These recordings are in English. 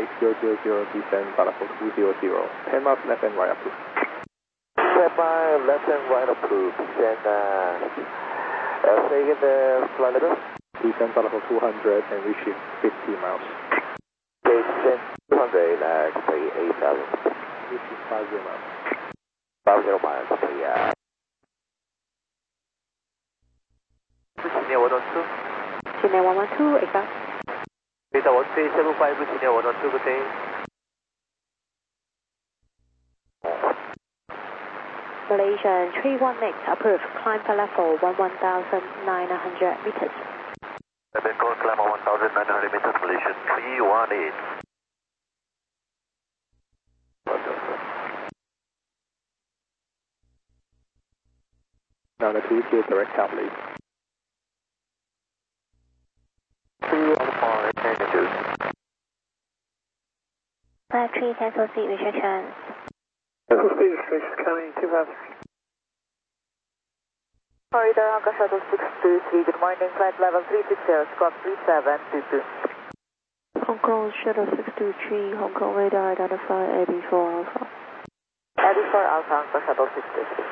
6000, descend flight level 200. 10 miles left and right approved. 10 miles left and right approved. Then, say again the flight level? Descend flight level 200 and reaching 50 miles. Okay, descend 200, say 8000. Reaching 50 miles. 50 miles, okay, Senior 112. Senior 112, exact. Data 1375, Senior 112, good day. Malaysian 318, approved. Climb for level 11,900 meters. Bangkok, climb 1900 meters, Malaysian 318. Now the 2 direct top lead. 215, magnitude. 53, cancel seat restrictions. Cancel speed restrictions coming, 253. Corridor Hong Kong Shuttle 623, good morning, flight level 360, squawk 3722. Hong Kong Shuttle 623, Hong Kong radar identify AB4 Alpha. AB4 Alpha, Hong Kong Shuttle 623.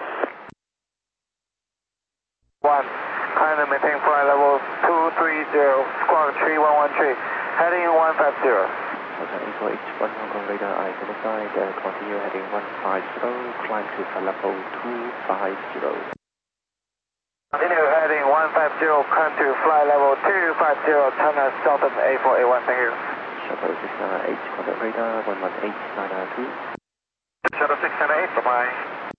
1, kindly maintain flight level 230, squawk 3113, heading 150. Hotel A4 H1 Hong Kong radar identified, continue heading 150, climb to flight level 250. Continue heading 150, climb to flight level 250, turn us Delta A4A1, thank you. Shuttle 698, contact radar 118992. Shuttle 698, bye-bye.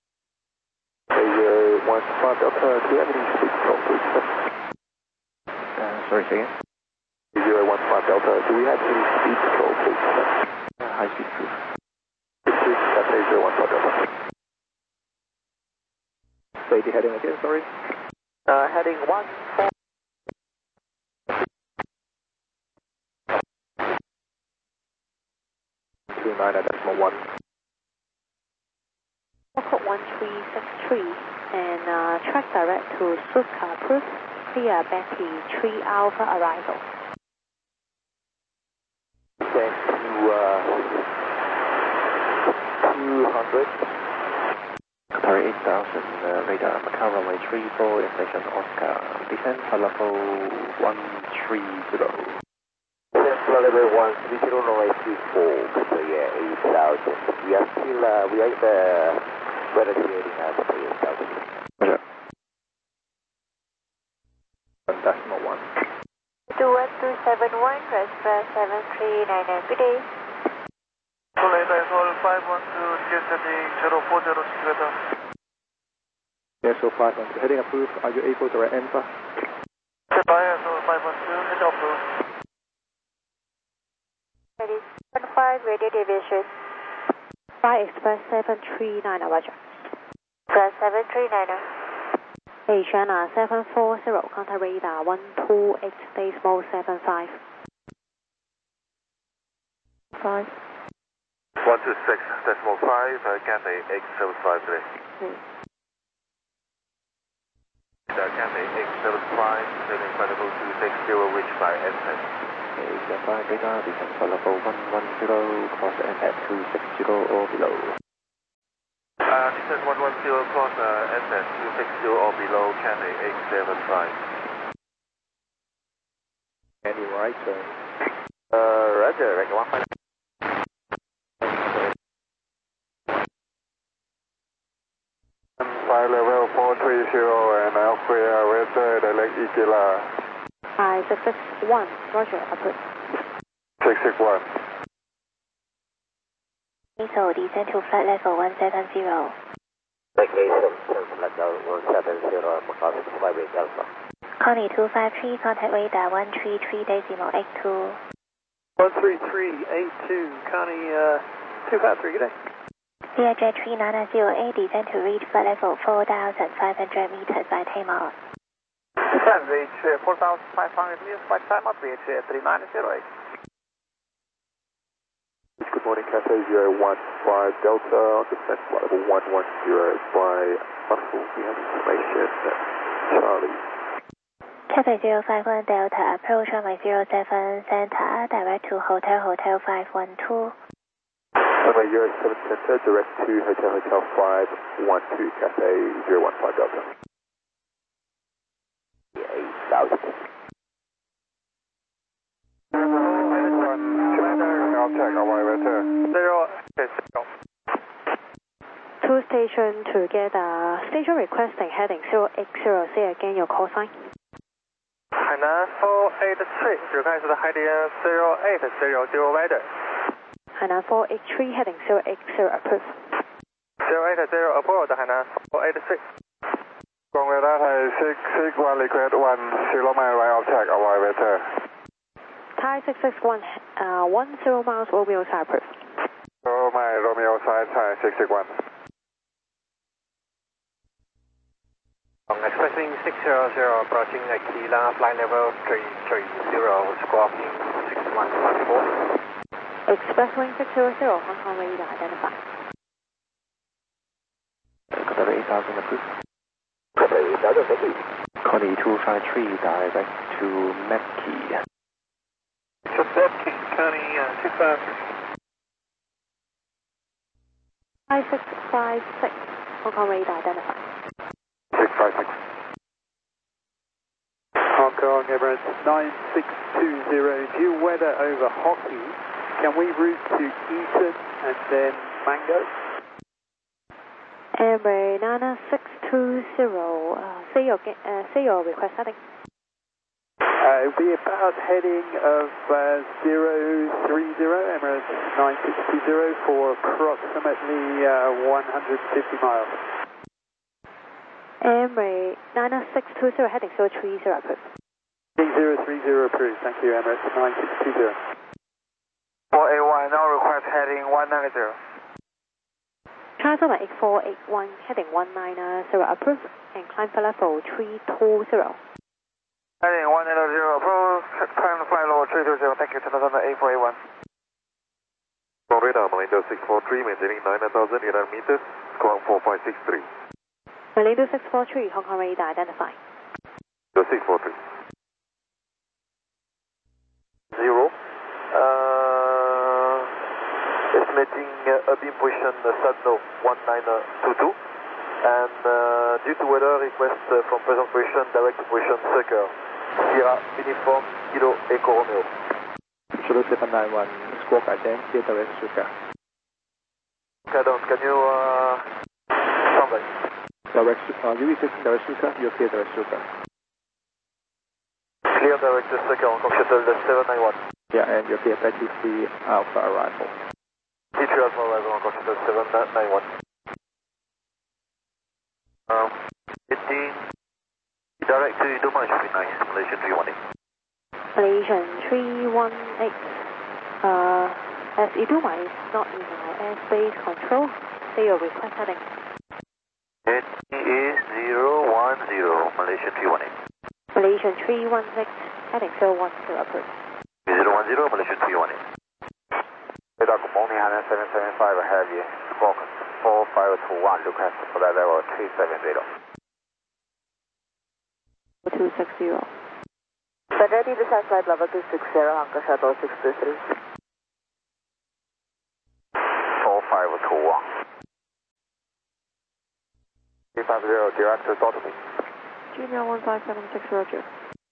Hey, 15 Delta, do you have any speed control, please? Sorry, say again? 015 Delta, do we have any speed control, please? High speed approved. That's 015 Delta. Say the heading again, sorry. Heading 14. 29.1. Bangkok 1363 and track direct to Sutka approved. Clear Betty 3 Alpha arrival. Thank you, 200. Qatar 8000, radar Macau runway 34, information Oscar, descend flight level 130. Descend flight level 130, runway 34, Qatar 8000. We are still, we are in the weather hearing at Qatar 8000. Roger. 1.1. 21271, transfer 7399, good day. Radar Sol 512, descending 040 together. Yes, so 500. Heading approved. Are you able to enter? Goodbye, Sol 512, heading approved. Ready, 15, radio deviation. Fly Express 739, roger. Express 739. Hey, China 740, contact radar 128, decimal 75. 5. 126, decimal 5, Cathay X753. Cathay X75, sailing flight level 260, reached by NSET. Stand by radar, descend flight level 110, cross NSET 260 or below. Descend 110, cross NSET 260 or below, Cathay X75. Any right turn. Roger, rank 1. Flight level 430 and Alpha Red direct Ikila. Hi, 661, roger, approved. 661. So descend to flight level 170. Vacation, flight level 170, Macau 65 Alpha. Connie 253, contact radar 133 decimal 82. 13382, Connie 253, good day. Learjet 3908, descend to reach flight level 4,500 meters by takeoff. Descend, reach 4,500 meters by takeoff, Learjet 3908. Good morning, Cathay 015 Delta, descent flight level 110 by Muscle. We have information. Charlie. Cathay 051 Delta, approach runway 07 Center, direct to Hotel 512. Runway 07 Center, direct to Hotel 512, Cathay 015 Delta. 8,000. I'll check our way to 0. Two station together. Station requesting heading 080. Say again your call sign. Hainan 483, request heading 080 dual weather. Hainan 483 heading 080 approved. 080 aboard Hainan 483. Runway Thai 661 request 10 mile right of check our way to Thai 661 10 miles Romeo side approved. Romeo side Thai 661. Expecting 600 approaching Aquila, flight level 330, squawking 6154. Expresswing 600, Hong Kong radar identified. Qatar 8000 approved. Qatar 8000, thank you. Connie 253 direct to Mekki. To Mekki, Connie 253. Thai 656, Hong Kong radar identified. 656. Hong Kong Emirates 9620, due weather over Hockey. Can we route to Eton and then Mango? Embraer 9620, say your request heading. It'll be about heading of 030, Emirates 9620 for approximately 150 miles. Embraer 9620 heading 030 approved. 030 approved, thank you Emirates 9620. 481, now request heading 190. Transfer 8481 heading 190 approved and climb for level 320. Heading 190 approved, climb flight level 320, thank you, China 8481. Radar, Malindo 643, maintaining 9,800 meters, squawk 4563. Malindo 643, Hong Kong radar identified. 643. 0. Estimating a beam position Sadno 1922. And due to weather request from present position, direct to position Circle. Sierra Uniform Kilo Echo Romeo. Zulu 791, squawk again, clear direct Suka. Okay, can you translate? Direct, UE16 direct Suka, you're clear direct Suka. Clear direct to Circle, Hong Kong Shuttle 791. Yeah, and you're clear Taxi Alpha arrival. T3 Alpha arrival, Hong Kong Shuttle 791. 15. Direct to Dubai should be nice, Malaysian 318. Malaysian 318. As Iduma is not in our airspace control, say your request heading. It is 010, Malaysian 318. Malaysian 316 heading 010 approved. 010, Malaysian 318. Radar, good morning, Hainan 775, have you. Squawk 4521, request for that level 370. 260. But ready to set flight level 260, Hong Kong Shuttle 623. 4521. 350, direct to Dorothy. Junior 1576 Roger.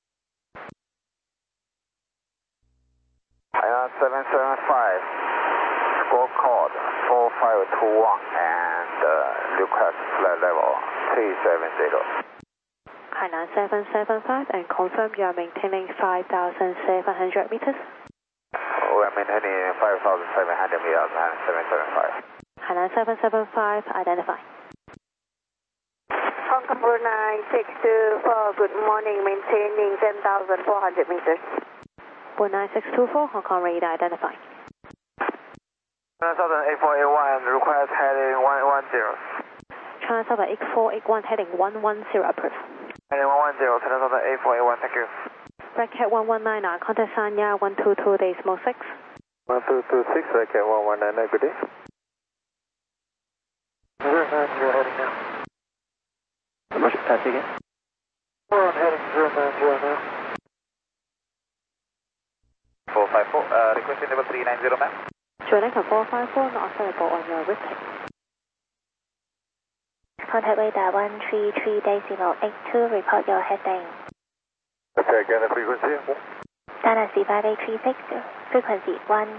Hainan 775, squawk code 4521 and request flight level 370. Hainan 775 and confirm you are maintaining 5,700 meters. We are maintaining 5,700 meters, Hainan 775. Hainan 775 identify. Hong Kong 9624, good morning, maintaining 10,400 meters. 49624, Hong Kong radar identify. 8481, request heading 110. Transfer 8481 heading 110 approved. Heading 110, 8481, thank you. Bracket 119, contact Sanya 122 decimal 6. 1226, bracket 119, good day. You're heading now. How much capacity again? We're on heading 090 now. 454, requesting level 390 ma'am. Joining 454, not available on your repeat. Contact radar 133.82, report your heading. Okay, again the frequency. Dana C5836, frequency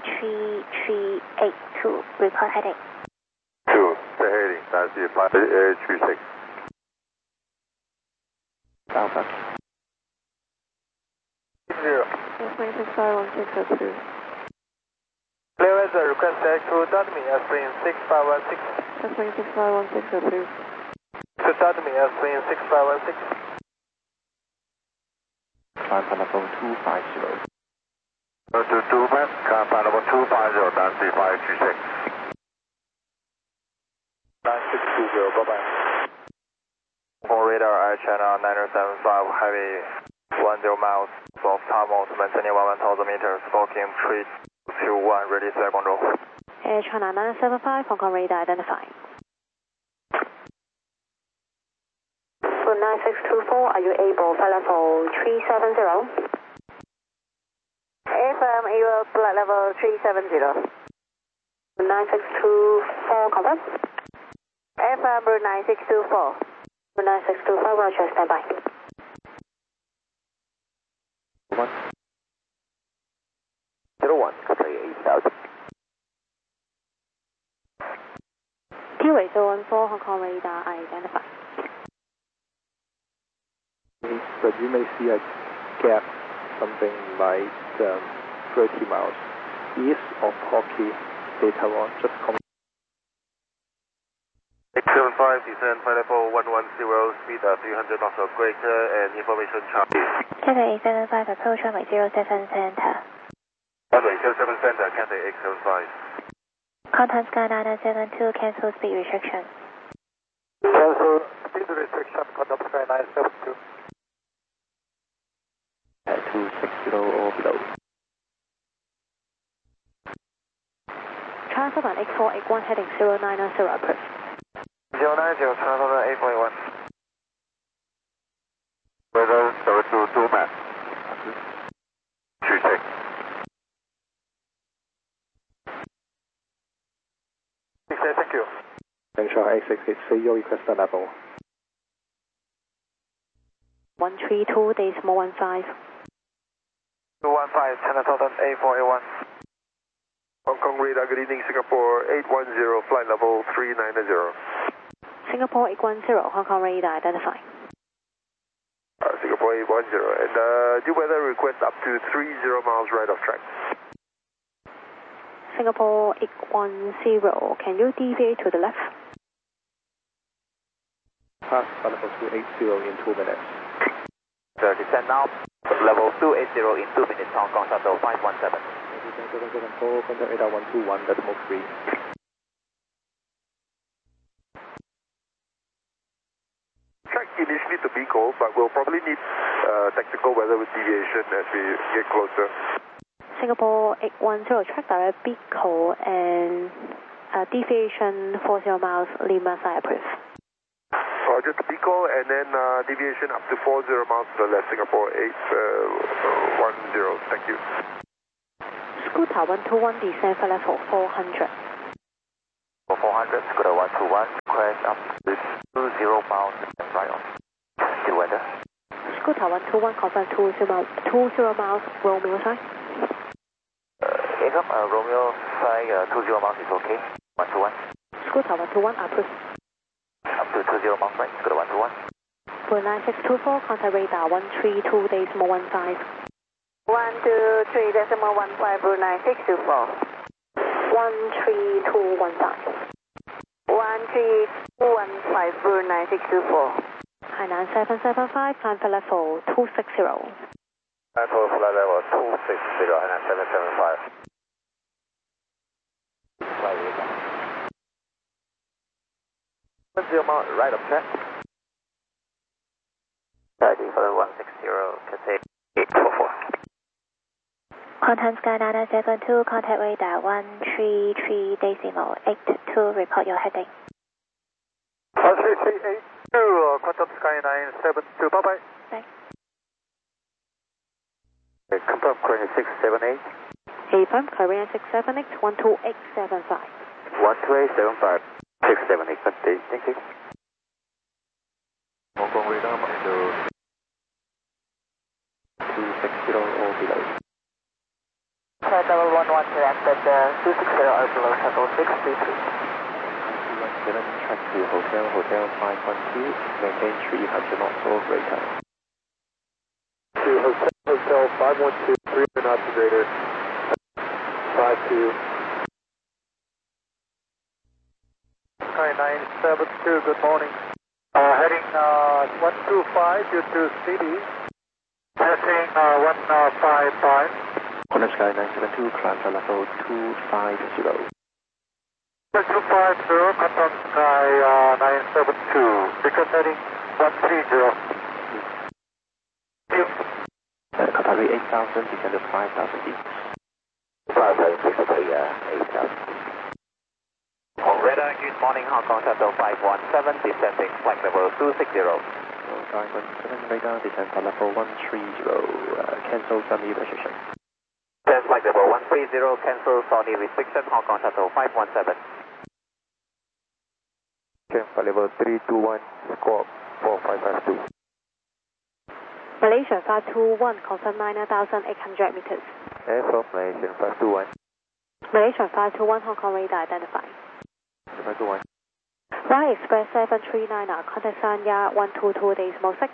13382, report heading. 2, the heading, that's the 5836. Alpha. 0. S96516 approved. Clear weather, request direct to Dudley, airplane 6516. S96516 approved. To Dudley, airplane 6516. Climb for level 250. 222 ma'am, climb for level 250, Nancy 536. 9620, bye-bye. For radar, air channel 9075, heavy 10 miles of thermals, maintaining 1000 meters, Foking 321, ready to air control. Air China 975, Hong Kong radar identified. For 9624, are you able for level 370? FM, you flight level 370. 9624, confirm. FM, route 9624. Route 9624, roger, standby. 1. 01, copy 8000. QA 014, Hong Kong radar identified. But you may see a gap, something like 30 miles east of Hockey, data one, just come. X75, descend flight level 110, speed 300 knots or greater, and information charge. Cathay 875, approach runway 07 center. Runway 07 center, Cathay X75. Contact Sky 972, cancel speed restriction. Cancel speed restriction, contact Sky 972. 260 or below. Transfer on X4, X1 heading 090 approved. 090, transfer on 8.1. Weather 022 map. 36. Thank you. Central 8683, your request level. 132.15. 215, China Southern A4A1. Hong Kong radar, good evening, Singapore 810, flight level 390. Singapore 810, Hong Kong radar identified. Singapore 810, and due weather request up to 30 miles right of track. Singapore 810, can you deviate to the left? Pass for level 280 in 2 minutes. Sir, descend now, level 280 in 2 minutes, Hong Kong Shuttle 517. 774, contact radar 121, decimal 3. Track initially to Bicol, but we'll probably need tactical weather with deviation as we get closer. Singapore 810, track direct Bicol and deviation 40 miles, Lima side approved. Roger to Bicol, and then deviation up to 40 miles to the left, Singapore 810. Thank you. Scooter 121, descend for level 400. For 400, Scooter 121, crash up to 20 miles and right on. Due weather. Scooter 121, confirm 20 miles, Romeo side. Romeo side 20 miles is okay. 121. Scooter 121, approved. Up to 20 miles right, Scooter 121. For 9624, contact radar 132.15. 123.15, route 9624. 13215. 13215, route 9624. Hainan 775, climb for level 260. Control flight level 260, Hainan 775. Flight radar. 10 miles right of track. 30 for 160, Cathay 844. Contact Sky 972, contact radar 133.82, report your heading. 13382, contact Sky 972, bye-bye. Thanks. Confirm Korean 678. Affirm Korean 678, 12875. 12875. 678, thank you. Hong Kong radar monitor 260 or below. Flight level 11 selected, 260 or below, shuttle 633. 217, track to Hotel 512, maintain 300 knots or greater. To Hotel 512, 300 knots or greater. 52. Sky 972, good morning. Heading 125 due to city. Heading 155. Honda Sky 972, climb to level 250. 250, confirm Sky 972. Because heading 130. Qatar 8000, descend to 5000 feet. 5,000 feet, 8,000. Radar, good morning, Hong Kong Shuttle 517, descending flight level 260. Sky 17 radar, descend to level 130, cancel Sunny restriction. Descend flight level 130, cancel Sunny restriction, Hong Kong Shuttle 517. Okay, flight level 321, squawk 4552. Malaysia 521, confirm 9,800 meters. Air from Malaysian 521. Malaysia 521, Hong Kong radar identified. 521. Fly Express 739, contact Sanya 122 decimal 6.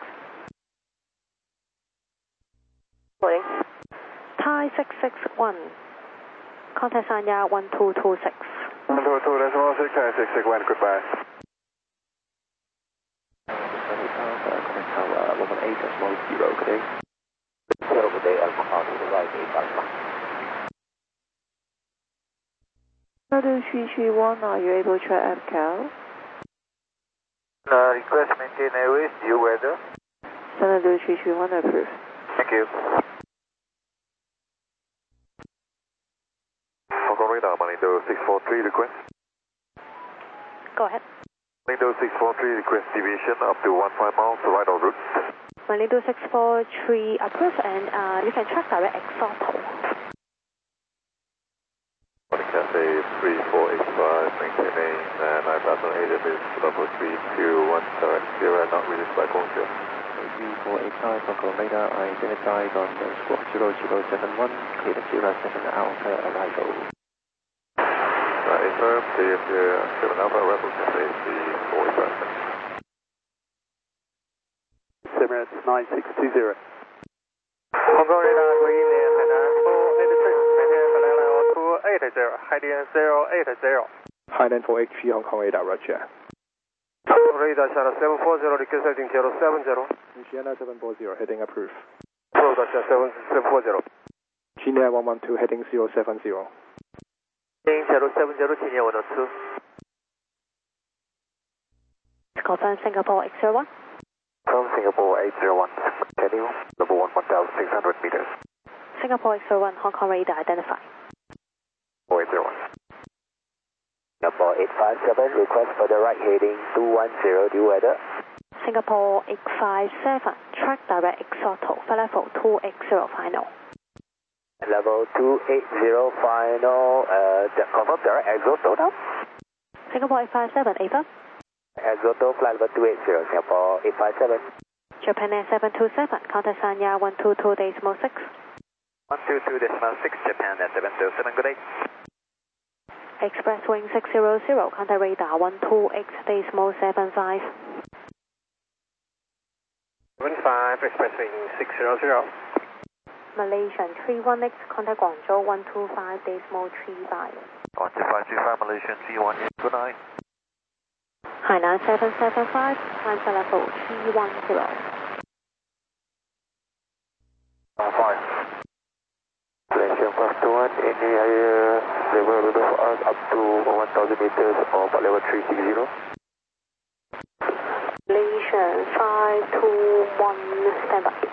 Morning. Thai 661, contact Sanya 1226. 122 decimal 6, Thai 661, goodbye. Contact tower 118 decimal 0, good day. Good day, Alpha to the right, 8,000. 331, are you able to try APCAL? Request maintain airways, due weather. Senator 331 approved. Thank you. Hong Kong radar, Manitou 643, request. Go ahead. Manitou 643, request deviation up to 15 miles to right of route. Manitou 643 approved, and you can track direct Exoto. Morning, Cathay 3485, maintaining 9,800 meters, level 321, direct 0, not released by Gongxiu. 3485, Hong Kong radar, identified on the squawk 0071, clear 07 Alpha arrival. Affirm, clear 7 Alpha arrival, Cathay 3485. Emirates 9620. Hong Kong radar, green and 486, maintain flight level 280, heading 080. Highland 483 Hong Kong radar, roger. Radar channel 740, request heading 070. Louisiana 740, heading approved. Radar channel 740. China 112, heading 070. Heading 070, China 102. Confirm Singapore X01. From Singapore 801, heading level 1,600 meters. Singapore X01, Hong Kong radar identified. 801. Singapore 857, request for the right heading 210, due weather. Singapore 857, track direct Exoto, flight level 280 final. Level 280 final, confirm direct Exoto now? Singapore 857, Affirm. Exoto flight level 280, Singapore 857. Japan Air 727, contact Sanya 122 decimal 6. 122 decimal 6, Japan at 727, good day. Express wing 600, contact radar 128 decimal 75. 75, express wing 600. Malaysian 318, contact Guangzhou 125 decimal 35. 12535, Malaysian C18, good night. Hainan 775, climb to level 310. 5. Malaysian 521, any higher level of us up to 1,000 meters or level 360. Malaysian 521, stand by.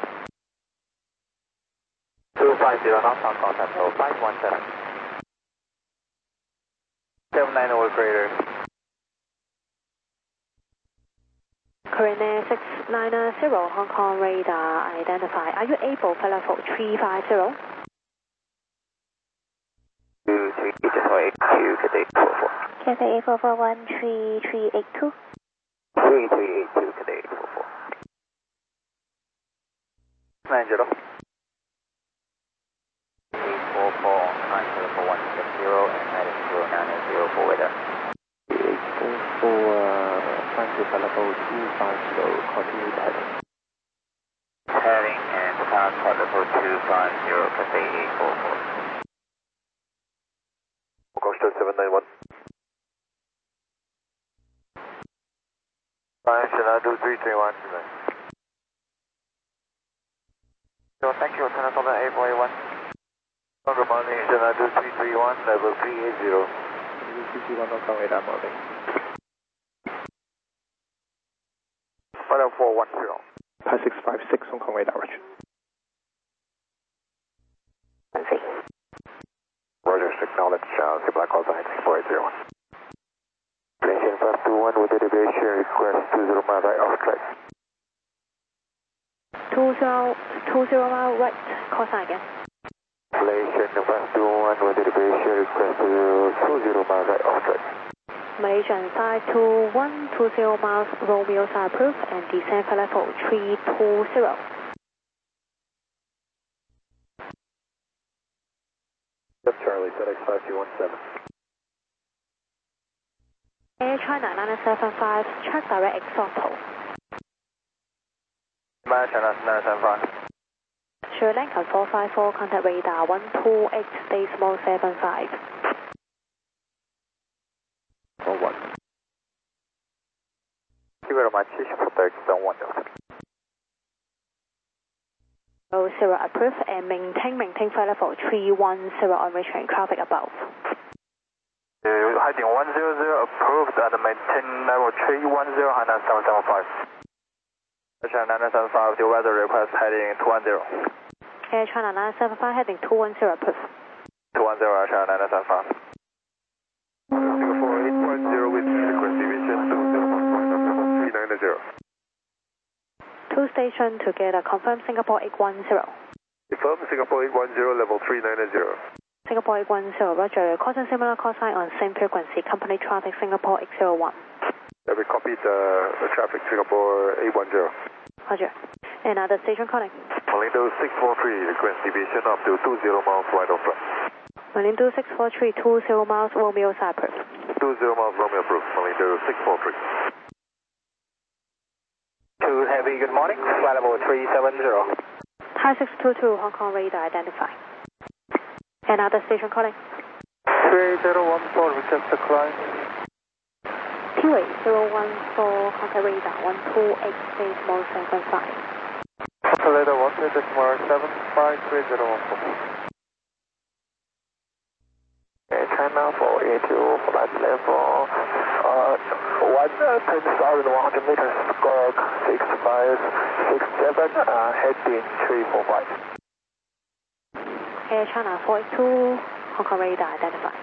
250 knots, Hong Kong Shuttle 517. 79 over greater. Korean Air 6 90 Hong Kong radar identified. Are you able for level 350? 238 Cathay 844 13382. 3382 Cathay 844. 90. 844 904 170 and heading 090 for weather. 844, climb to level 250, continue heading. Heading and contact level 250 Cathay 844. Coastal 791. Shenandoah 331. So thank you, Lieutenant Solomon 841. Good morning, Shenandoah 331, level 380. 331 Hong Kong radar morning. 410. 5656 Hong Kong radar, Roger. Roger, acknowledge, Black Hawk 480. Malaysian 521 with the deviation request 20 mile right off track. 20 mile right, call sign again. Malaysian 521 with the deviation request 20 mile right off track. Malaysian 521, 20 miles, Romeo are approved and descend for level 320. Yep, Charlie, FedEx 5217. Air China 975, check direct exoto. Air China 975. Sri Lanka 454, contact radar 128, decimal 75. 1. Thank you very much, FedEx 110. 0 approved and maintain for level 310 on reaching traffic above. Heading 100 approved and maintain level 310 Hainan 775. Air China 975, the weather request heading 210. Air China 975 heading 210 approved. 210 Air China 975. Singapore 810 with frequency division 390. 2 station together, confirm Singapore 810. Confirm Singapore 810 level 390. Singapore 810, Roger. Caution similar call sign on same frequency. Company traffic Singapore 801. Yeah, we copied the traffic Singapore 810. Roger. Another station calling. Malindo 643, request deviation up to 20 miles right of track. Malindo 643, 20 miles, Romeo Cyprus. 20 miles Romeo approved, Malindo 643. 2 Heavy, good morning, flight level 370. Thai 622, Hong Kong radar identified. Another station calling. 38014, request to climb. QA014, contact radar 128, decimal 75. Oscillator 1 decimal 75, 3014. China 482, flight level 1,100 meters, squawk 6567, heading 345. Air China 482, Hong Kong radar identified.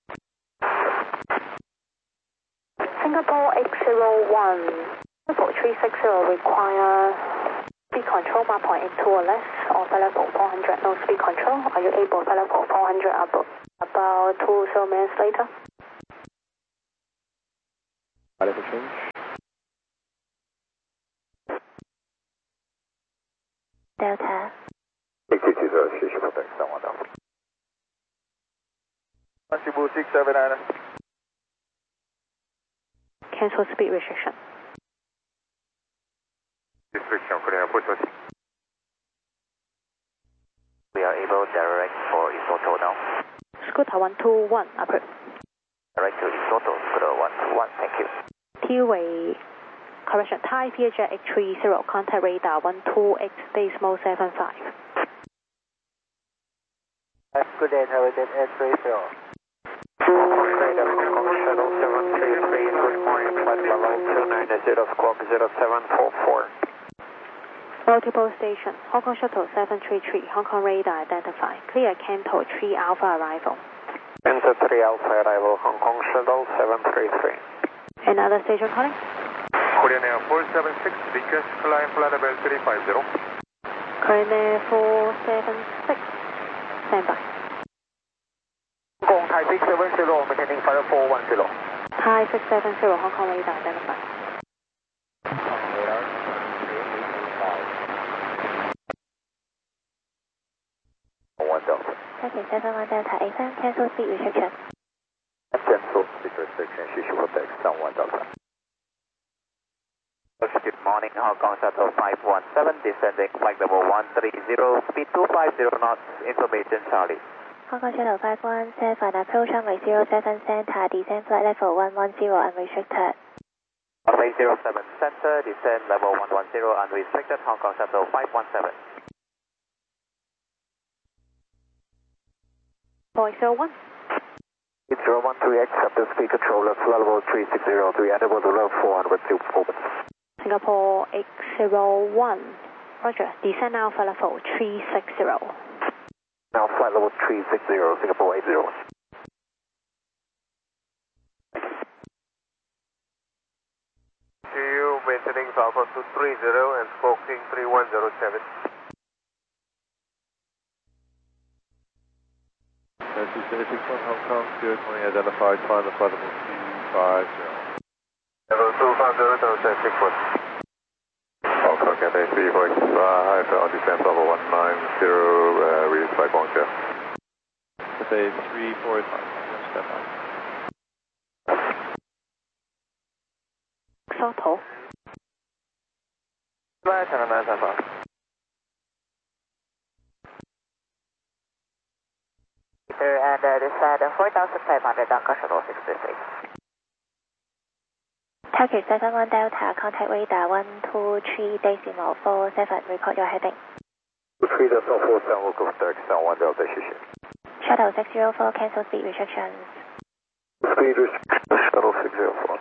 Singapore 801, level 360 require speed control, mark point in 2 or less, or level 400, no speed control. Are you able for level 400 about 2 minutes later? Level change. Delta. 670, 谢谢FedEx 310. Cebu 679. Cancel speed restriction. Restriction, Korea, push. We are able direct for Isoto now. Scooter 121, approved. Direct to Isoto, Scooter 121, thank you. T-way, correction, Thai PHJ 830, contact radar 128, decimal 75. Good day, Heritage 830. Radar Shuttle 733, good morning, flight level 290, squawk 0744. Multiple station, Hong Kong Shuttle 733, Hong Kong radar identified. Clear Canto 3 Alpha arrival. Enter 3 Alpha arrival, Hong Kong Shuttle 733. Another station calling. Korean Air 476, request climb flight level 350. Korean Air 476, stand by. Hong Kong Thai 670, maintaining flight 410. Thai 670, Hong Kong radar identified. Turkey 71 Delta A7, cancel speed restriction. Cancel speed restriction, issue for text, down 1 Delta. Good morning, Hong Kong Shuttle 517, descending flight level 130, speed 250 knots, information Charlie. Hong Kong Shuttle 517, approach runway 07 center, descend flight level 110 unrestricted. Runway 07 center, descend level 110 unrestricted, Hong Kong Shuttle 517. 401. 8013, accept the speed controller, flight level 3603, enable to level 400 to open. Singapore 801. Roger, descend now for level 360. Now flight level 360, Singapore 801. GU maintaining Falcon 230 and smoking 3107. This is Hong Kong, good morning, identified, find the flight level 250. Level 250, down 61. Hong Kong Cathay 345, on descent level 190, reach by Guangzhou. Cathay 345, stand by. Soto. Channel 975. And descend 4,500 on Shuttle 636. Turkey 71 Delta, contact radar 123.47, report your heading. 23.47, will go direct down 1 Delta, 谢谢. Shuttle 604, cancel speed restrictions. Speed restriction, Shuttle 604.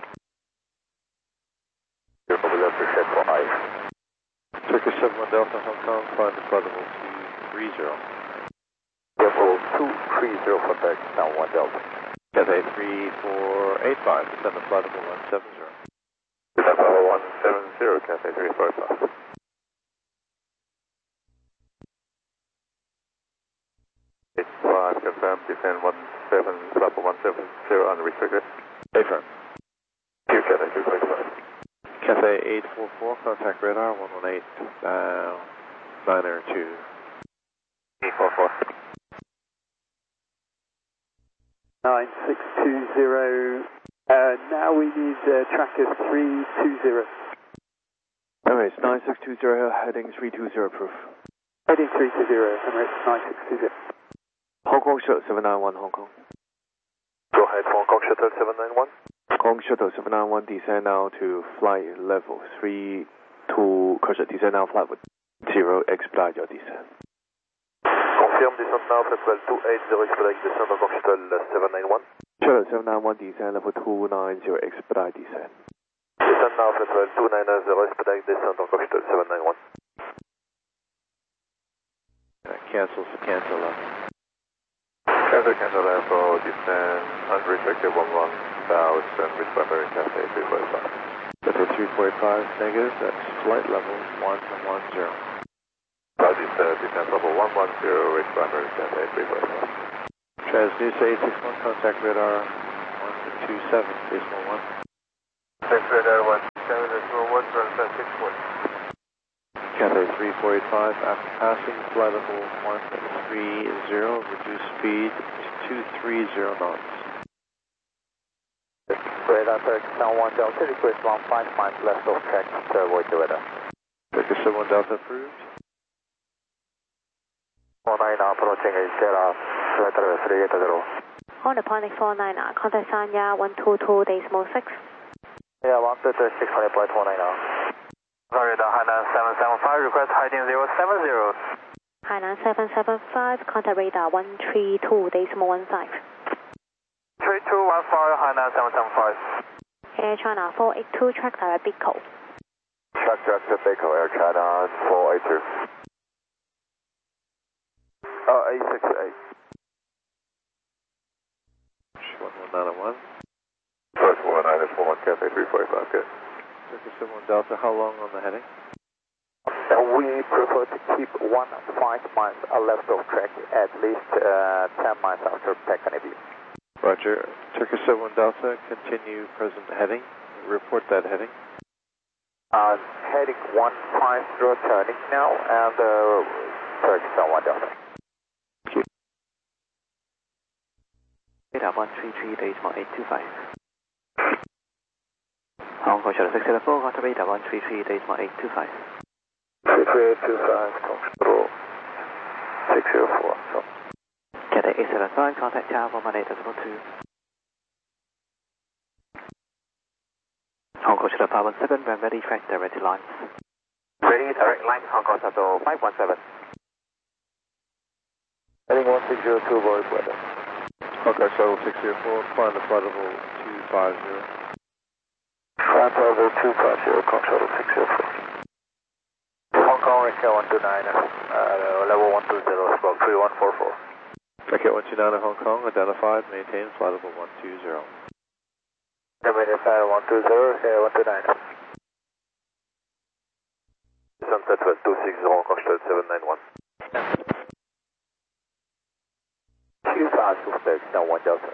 You're over there, set for ice. Turkey 71 Delta, Hong Kong, find the flight level 230. Level 230 for direct down 1 Delta. Cathay 3485, descend the flight level 170. Descend level 170, Cathay 345. Five, confirm, descend 17, flight level 170, unrestricted. Affirm. Q Cathay 345. Cathay 844, contact radar 118, down 902. 844. 9620, now we need tracker 320. Emirates 9620, heading 320, proof. Heading 320, Emirates 9620. Hong Kong Shuttle 791, Hong Kong. Go ahead, Hong Kong Shuttle 791. Hong Kong Shuttle 791, descend now to flight level 32, descend now flight with 0, expedite your descent. Confirm descent now, flight level 280, expedite descent Hong Kong Shuttle 791. Shuttle 791, descend level 290, expedite descent. Descent now, flight level 290, expedite descent Hong Kong Shuttle 791. Cancel level. Cancel level, descend, unrestricted 11,000, with primary Cathay 345. Cathay 345, negative, that's flight level 110. Descent level 110, with primary Cathay 345. Transnews 861, contact radar 127, decimal 1. Contact radar 127, decimal 1, transcend 61. Cathay 3485, after passing flight level 130, reduce speed to 230 knots. Radar Turkey 71 Delta, request 15 miles left of track to avoid the weather. Turkey 71 Delta approved. 49 approaching Sierra, weather 380. On the point 49, contact Sanya 122 decimal 6. Yeah, 126, 20.49 now. Radar Hainan 775, request heading 070. Hainan 775, contact radar 132 decimal 15. 3215, Hainan 775. Air China 482, track direct Biko. Track direct Biko, Air China 482. 868. 1191. First 194, Cathay 345, good. Turkish 71 Delta, how long on the heading? We prefer to keep 5 miles left of track, at least 10 miles after Pekane View. Roger. Turkish 71 Delta, continue present heading. Report that heading. Heading 150 turning now, and Turkish 71 Delta. Radar 133, decimal 825. Hong Kong Shuttle 604, contact radar 133, decimal 825. 3825, control 604. So. Cathay 875, contact Tower 118.2. Hong Kong Shuttle 517, when ready, track direct lines. Ready, direct line, Hong Kong Shuttle 517. Heading 1602, void weather. Okay, Shuttle 604, climb the flight level 250. Flight level 250, Shuttle 604. Hong Kong, Raquel 129, level 120, stroke 3144. Raquel 129 Hong Kong, identified, maintain flight level 120. Identified 120, 129. Sunset West 260, Hong Kong, Shuttle 791. 2561 Delta.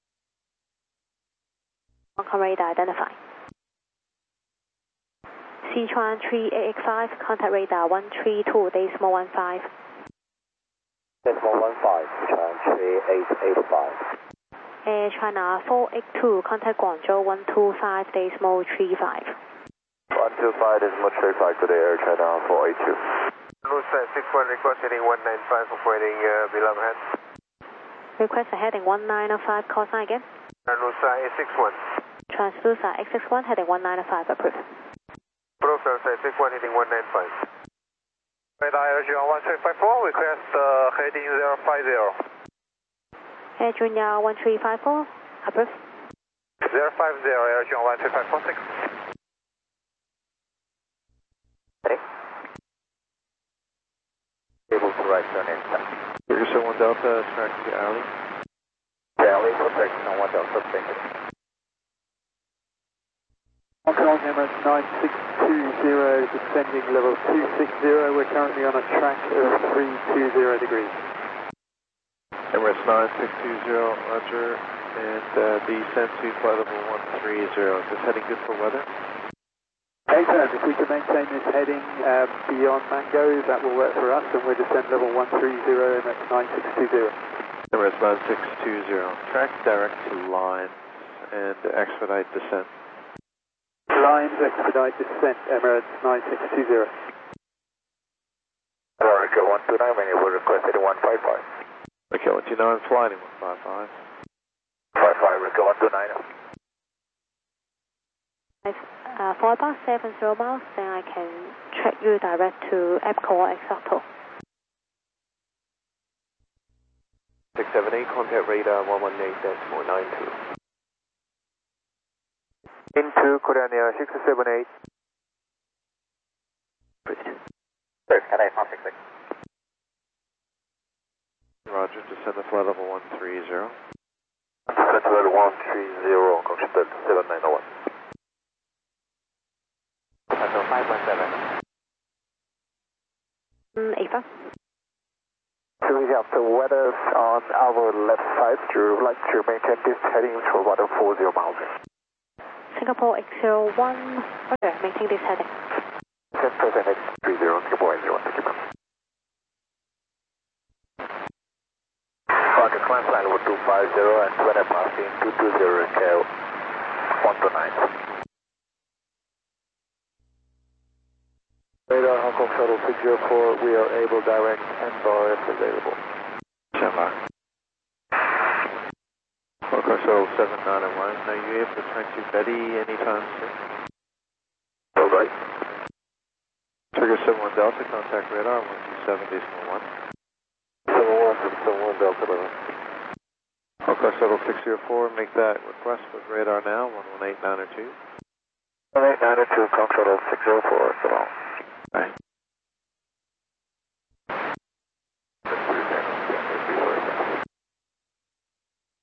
Hong Kong radar identified. Sichuan 3885, contact radar 132, decimal 15. Decimal 15, Sichuan 3885. Air China 482, contact Guangzhou 125, decimal 35. 125, decimal 35, good day, Air China 482. Lusa 61 request heading 195, operating below head. Request a heading 1905, call sign again. Lusa A61. Translusa X61, heading 1905, approved. Profile 61 heading 195. Radar Air Junior 1354, request heading 050. Air Junior 1354, approved. 050, Air Junior 13546. Ready? Able to right turn in. Turkish 71 Delta, track to alley. Alley for Turkish 71 Delta, thank you. Hong Kong Emirates 9620, descending level 260. We're currently on a track of 320 degrees. Emirates 9620, roger, and descend to flight level 130. Is this heading good for weather? Excellent. If we can maintain this heading beyond Mango, that will work for us, and we'll descend level 130, and that's 9620. Emirates 9620, track direct to lines and expedite descent. Lines, expedite descent, Emirates 9620. Raquel 129, when you will request heading 155. Raquel 129, flying 155. 55, Raquel 129. 4 about 70 miles, then I can track you direct to EPCO or Exoto. 678, contact radar 118.92. Into Koreania 678. Cathay 166. Roger, descend to flight level 130. Descend to level 130, Constituent 7901. Shuttle 517. Eva. So we have the weather on our left side. Would you like to maintain this heading for about 40 miles? Singapore X01, okay, maintain this heading. Present at 30, Singapore X01, thank you, ma'am. Roger, climb line level 250 and 20 passing 220 KL 129. Radar Hong Kong Shuttle 604, we are able direct and bar if available. Standby. Hong Kong Shuttle 791, are you able to turn to Betty anytime soon? All right. Turkish 71 Delta, contact radar 127.1. 71 Delta, brother. Hong Kong Shuttle 604, make that request with radar now, 118.902. 118.902, Hong Kong Shuttle 604, so long. Right.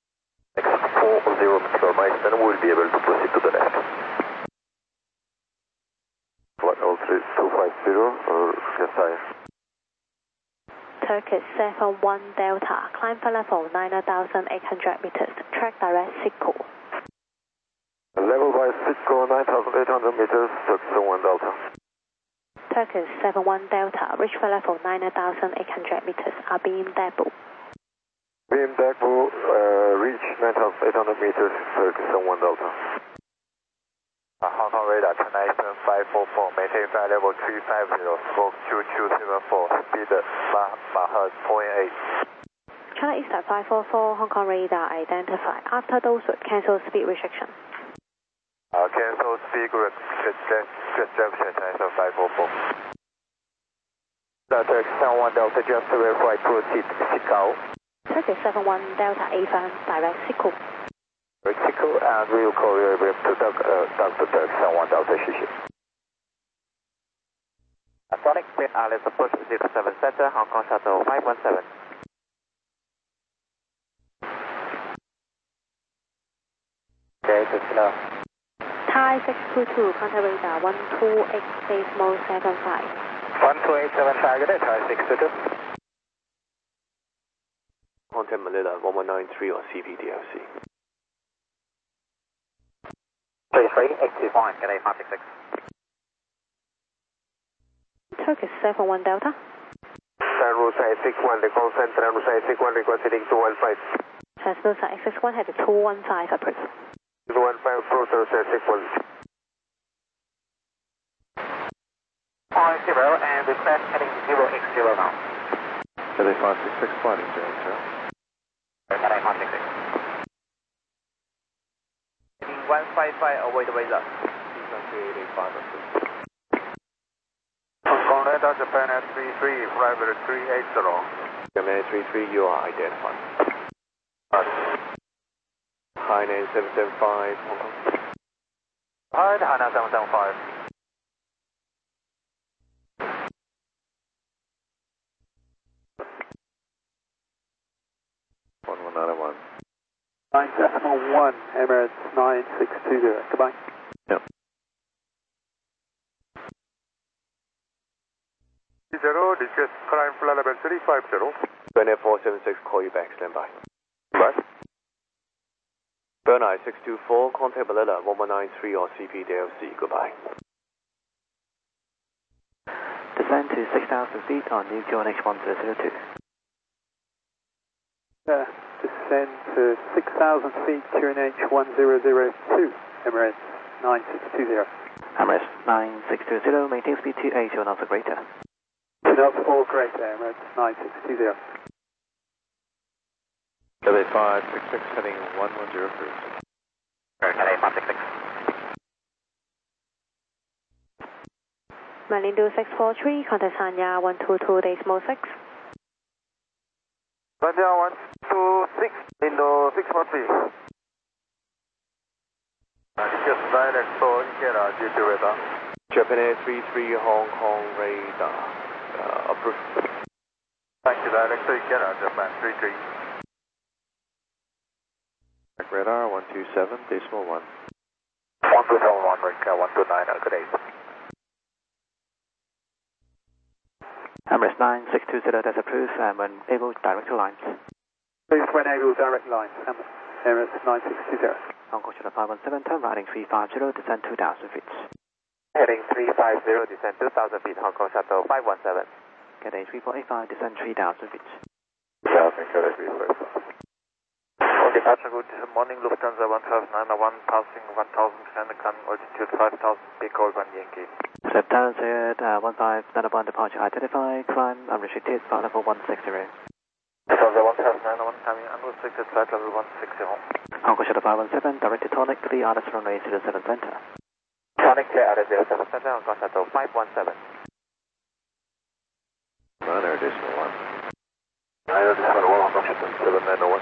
Next 40 material miles, then we'll be able to proceed to the left. just higher. Turkish 71 Delta, climb for level 9,800 meters, track direct Sikko. Level by Sikko 9,800 meters, Turkish 71 Delta. Turkish 71 Delta, reach for level 9,800 meters, beam depot. Beam depot, reach 9,800 meters, Turkish 71 Delta. Hong Kong radar 297-544, maintain flight level 350, stroke 2274, speed Mach 0.8. China Eastern 544, Hong Kong radar identified. After those would cancel speed restriction. Cancel speed restriction, China Eastern 544. Turkish 71 Delta, just to verify, proceed Sikko. Turkish 71 Delta, A-fan, direct Sikko. Sikko, and we will call you to Dr. Turkish 71 Delta, 谢谢。 Sonic Spin Alice approach 07 Center, Hong Kong Shuttle 517. Okay, good to know. Thai 622, contact radar 128 decimal 75. 12875, good day, Thai 622. Contact Manila 1193 on CPDLC. 33825, good day, 566. Turkish 71 Delta. San Rosa 61, the call center, San Rosa 61, requesting 215. Transnusa X61 had a 215 approved. 215, approach San Rosa 61. 50 and request heading 0x0 now. Cathay 566, flighting 00. Cathay 566. Heading 155, avoid the radar. 3885. Hong Kong radar Japan S33, private 380. Japan 33, you are identified. Hi 9775, Hong Kong. Hi, Hana 775. One. 9.1, Emirates 9620, goodbye. Yep. 0, request climb flight level 350. 2476, call you back, stand by. Right. Bernard 624, contact Manila 1193 or CPDLC, goodbye. Descend to 6,000 feet on New QNH 1002. Descend to 6,000 feet, QNH 1002, Emirates 9620. Emirates 9620, maintain speed 28 knots or greater. 2 knots or greater, Emirates 9620. Cathay 566, heading 110 cruise. Cathay 566. Malindo 643, contact Sanya 122 decimal 6. Sanya 126, Indo 643. Just direct to Ikeda, GT radar. Japan 33, Hong Kong radar, approved. Thank you, direct to Ikeda, Japan 33. Radar 127, decimal 1. 1271, Rick 129, good day. Emirates 9620, that's approved, and when able, direct to lines. Please, when able, direct lines, Emirates 9620. Hong Kong Shuttle 517, turn riding 350, descend 2,000 feet. Heading 350, descend 2,000 feet, Hong Kong Shuttle 517. Cathay 3485, descend 3,000 feet. Cathay 345. On departure route this morning, Lufthansa 15901, passing 1,000, coming altitude 5,000, big call 1 Yankee. Lufthansa 1591, departure identified, climb unrestricted, flight level 160. Lufthansa 15901, coming unrestricted, flight level 160. Hong Kong Shuttle 517, direct to Tonic, clear out of runway 07 center. Tonic, clear out of 07 center, Hong Kong Shuttle 517. 9 decimal 1. 9 decimal 1, Hong Kong Shuttle 7901.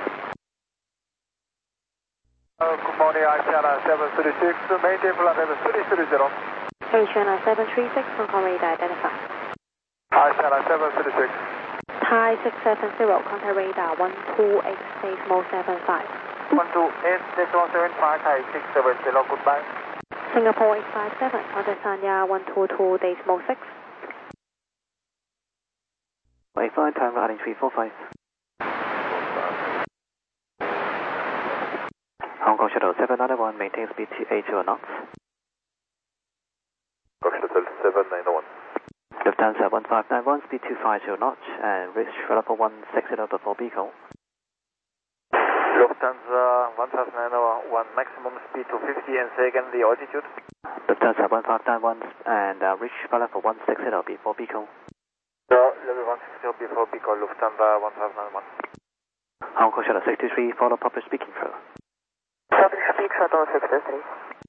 Good morning, Asiana 736, maintain flight level 330. Asiana 736, Hong Kong radar identified. Asiana 736. Thai 670, contact radar 128 decimal 75. 128 decimal 75, Thai 670, goodbye. Singapore 857, contact Sanya 122 decimal 6. 85, time riding 345. Hong Kong Shuttle 791, maintain speed to 80 knots. Hong Kong Shuttle 791. Lufthansa 1591, speed 250 knots, and reach level 160 before beacon. Lufthansa 1591, maximum speed to 50 and second the altitude. Lufthansa 1591 and reach level 160 before beacon. Level 160 before beacon, Lufthansa 1591. Hong Kong Shuttle 63, follow public speaking crew. Public speak shuttle 63.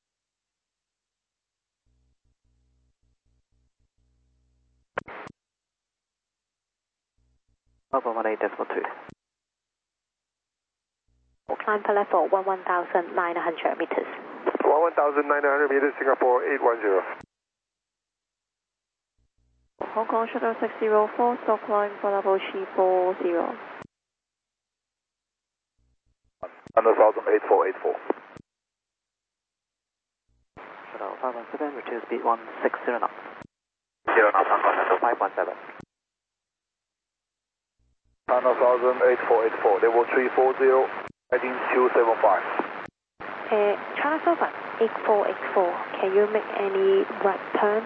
Level 18.2. Climb for level 11,900 meters. 11,900 meters, Singapore 810. Hong Kong Shuttle 604, stop climb for level 340. 100,084. Shuttle 517, reduce speed 160 knots. 0 knots, Hong Kong Shuttle 517. 100,8484, level 340, heading 275. China Southern 8484, can you make any right turn?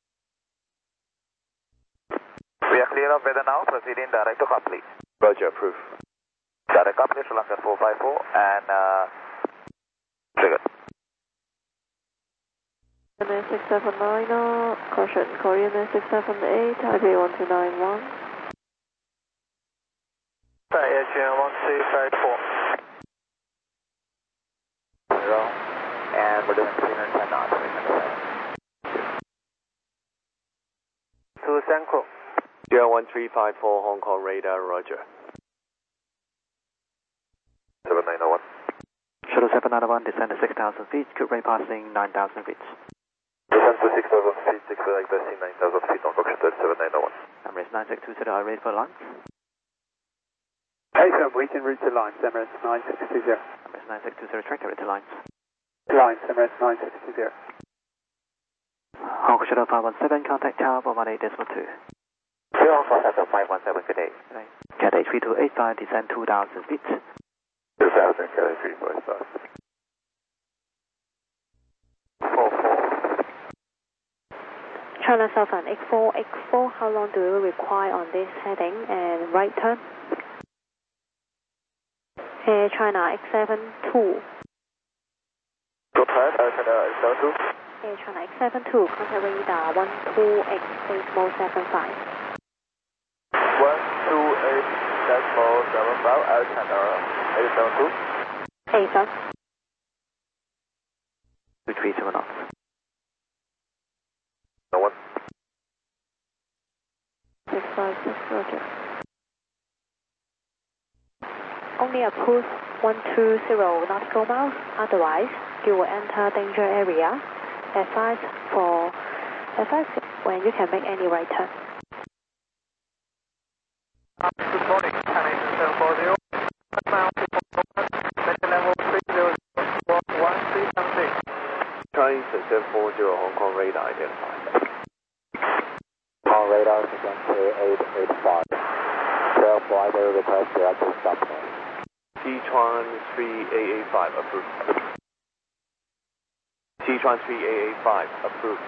We are clear of weather now, proceeding direct to complete. Roger, approved. Direct complete, Sri Lanka 454 and trigger. 679, caution, Korean 678, Taipei 1291. Air 1254. And we're doing 310 knots. To Sanko. 01354 Hong Kong radar, roger. 7901. Shuttle 791, descend to 6,000 feet, good rate passing 9,000 feet. Descend to 6,000 feet, expect passing 9,000 feet, Hong Kong Shuttle 791. Emirates 962, are ready for launch. Hey, sir, we can route to lines, Emirates 9620. Emirates 9620, track ready to lines. Lines, Emirates 9620. Hong Kong Shuttle 517, contact tower 118.2. Hong Kong Shuttle 517, good day. Cathay 3285, descend 2,000 feet. 2,000, Cathay 3285. 44. China Southern 8484, how long do you require on this heading and right turn? Air China X72. Go ahead, Air China X72. Air China X72, contact radar 128, decimal 75. 128, decimal 75, Air China X72. Hey, sir. Retreat to knots. No one. 656, roger. Only approve 120 nautical miles, otherwise you will enter danger area. Advise when you can make any right turn. Good morning, China 740. Level 300, 1376. Chinese 740 Hong Kong radar identified. Hong Kong radar again to 885. Trail flighter request direct to stop now. Sichuan 3885 approved. Sichuan 3885 approved.